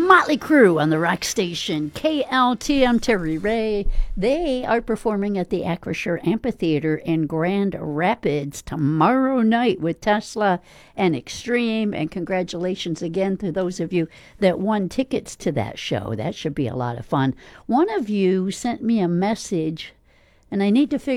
Motley Crue on the rock station KLTM Terry Ray. They are performing at the Acrisure Amphitheater in Grand Rapids tomorrow night with Tesla and Extreme. And congratulations again to those of you that won tickets to that show. That should be a lot of fun. One of you sent me a message, and I need to figure